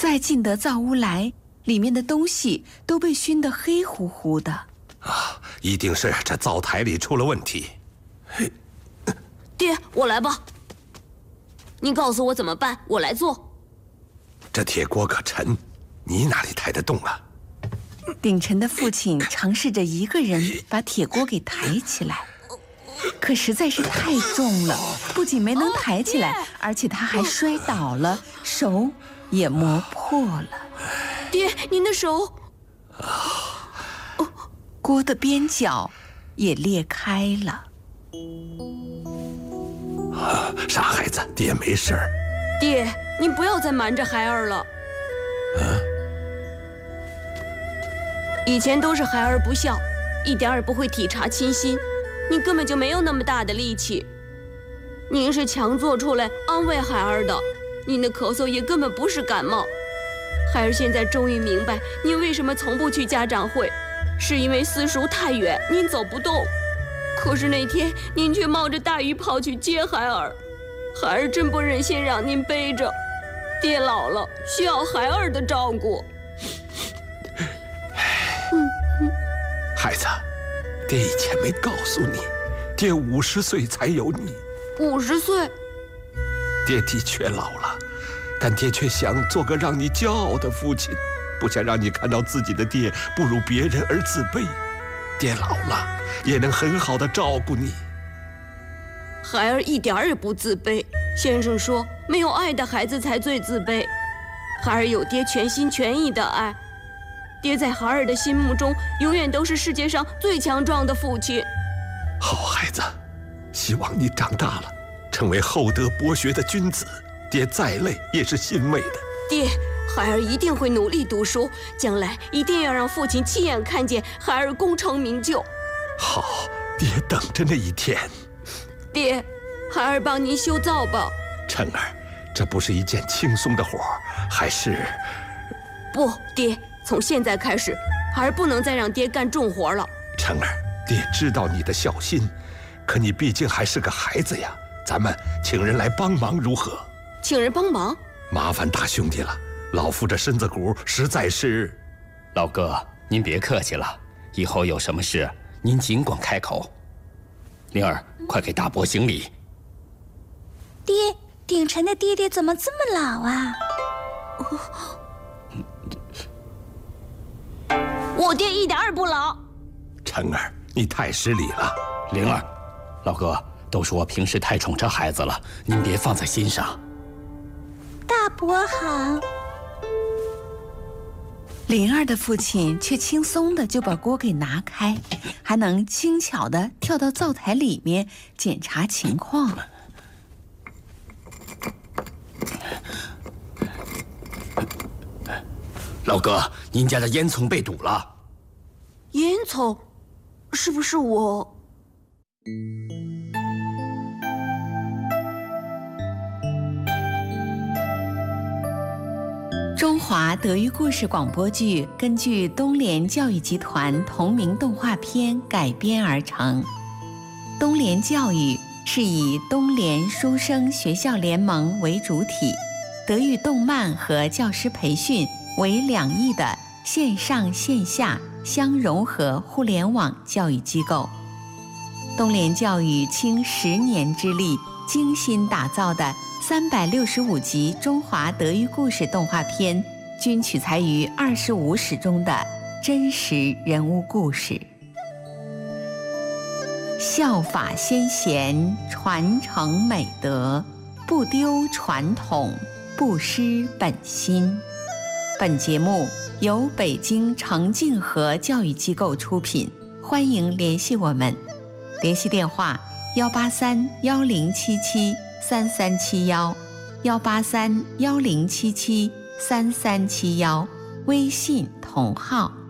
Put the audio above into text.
再进得灶屋来，里面的东西都被熏得黑乎乎的。 啊，一定是这灶台里出了问题。 爹，我来吧。你告诉我怎么办，我来做。 这铁锅可沉，你哪里抬得动啊？ 鼎臣的父亲尝试着一个人把铁锅给抬起来，可实在是太重了，不仅没能抬起来，而且他还摔倒了，手也磨破了。 爹，您的手…… 锅的边角也裂开了。 傻孩子，爹没事儿。 爹，您不要再瞒着孩儿了。以前都是孩儿不孝，一点儿也不会体察亲心，你根本就没有那么大的力气。您是强做出来安慰孩儿的，您的咳嗽也根本不是感冒。孩儿现在终于明白您为什么从不去家长会，是因为私塾太远，您走不动。可是那天您却冒着大雨跑去接孩儿，孩儿真不忍心让您背着。爹老了，需要孩儿的照顾。 孩子，爹以前没告诉你，爹50岁才有你。 50岁？ 爹的确老了，但爹却想做个让你骄傲的父亲，不想让你看到自己的爹不如别人而自卑。爹老了，也能很好的照顾你。 孩儿一点儿也不自卑。先生说，没有爱的孩子才最自卑。孩儿有爹全心全意的爱，爹在孩儿的心目中永远都是世界上最强壮的父亲。 好孩子，希望你长大了，成为厚德博学的君子。爹再累也是欣慰的。 爹，孩儿一定会努力读书，将来一定要让父亲亲眼看见孩儿功成名就。 好，爹等着那一天。 爹，孩儿帮您修灶吧。 晨儿，这不是一件轻松的活儿，还是…… 不，爹，从现在开始，孩儿不能再让爹干重活了。 晨儿，爹知道你的孝心，可你毕竟还是个孩子呀。咱们请人来帮忙如何？ 请人帮忙？ 麻烦大兄弟了，老夫这身子骨实在是…… 老哥，您别客气了，以后有什么事您尽管开口。灵儿，快给大伯行礼。 爹，鼎臣的爹爹怎么这么老啊？ 我爹一点儿也不老。 晨儿，你太失礼了。 灵儿，老哥，都说我平时太宠这孩子了，您别放在心上。 大伯好。 灵儿的父亲却轻松的就把锅给拿开，还能轻巧的跳到灶台里面检查情况。 老哥，您家的烟囱被堵了。 烟囱？是不是我？ 中华德育故事广播剧根据东联教育集团同名动画片改编而成。东联教育是以东联书生学校联盟为主体，德育动漫和教师培训为两翼的线上线下相融合互联网教育机构。东联教育倾10年之力精心打造的365集中华德育故事动画片，均取材于25史中的真实人物故事。效法先贤，传承美德，不丢传统，不失本心。本节目由北京程静和教育机构出品，欢迎联系我们。联系电话183-1077-3371，183-1077-3371，微信同号